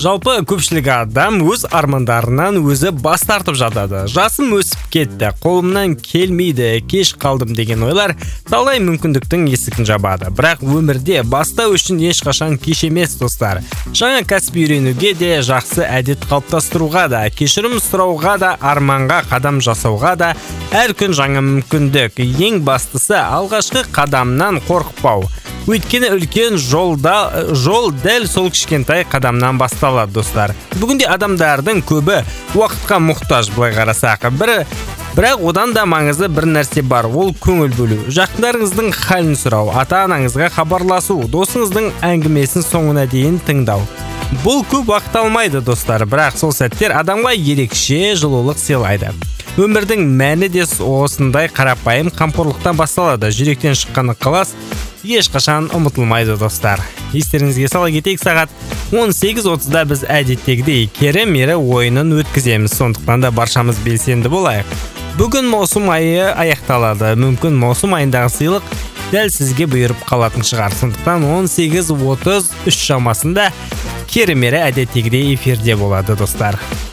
Жалпы көпшілік адам өз армандарынан өзі бас тартып жатады. Жасым өсіп кетті, қолымнан келмейді, кеш қалдым деген ойлар талай мүмкіндіктің есігін жабады. Бірақ өмірде бастау үшін ешқашан кеш емес, достар. Жаңа кәсіп үйренуге де, жақсы әдет қалыптастыруға да, кешірім сұрауға да, арманға қадам жасауға да әр күн жаңа мүмкіндік. Ең бастысы алғашқы қадамнан қорықпау. Өйткені үлкен жол дәл сол кішкентай қадамнан басталады, достар. Бүгінде адамдардың көбі уақытқа мұқтаж, былай қарасақ. Бірақ одан да маңызды бір нәрсе бар, ол көңіл бөлу. Жақындарыңыздың халін сұрау, ата-анаңызға хабарласу, досыңыздың әңгімесін соңына дейін тыңдау. Бұл көп уақыт алмайды, достар, бірақ сол сәттер адамға ерекше жылулық сыйлайды. Өмірдің мәні де осындай қарапайым қамқорлықтан басталады. Жүректен шыққан ықылас ешқашан ұмытылмайды, достар. Естеріңізге сала кетейік, сағат 18:30-да біз әдеттегідей кері-мері ойынын өткіземіз. Сондықтан да баршамыз белсенді болайық. Бүгін маусым айы аяқталады. Мүмкін маусым айындағы сыйлық дәл сізге бұйырып қалатын шығар. Сондықтан 18:33 шамасында кері-мері әдеттегідей эфирде болады, достар.